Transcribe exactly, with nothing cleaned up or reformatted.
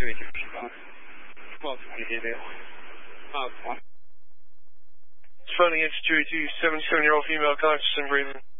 对九十八，报警接电话。啊。 Phoning into two eight two, seventy-seven-year-old female conscious and breathing.